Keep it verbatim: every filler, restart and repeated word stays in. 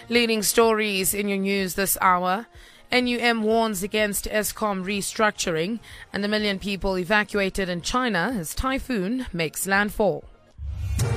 Leading stories in your news this hour. N U M warns against Eskom restructuring, and a million people evacuated in China as typhoon makes landfall.